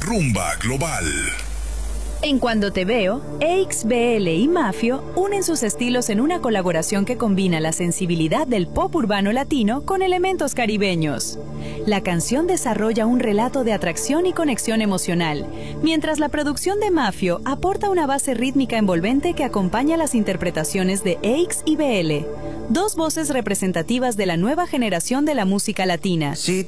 Rumba Global. En Cuando Te Veo, EXBL y Mafio unen sus estilos en una colaboración que combina la sensibilidad del pop urbano latino con elementos caribeños. La canción desarrolla un relato de atracción y conexión emocional, mientras la producción de Mafio aporta una base rítmica envolvente que acompaña las interpretaciones de EXBL, dos voces representativas de la nueva generación de la música latina. Si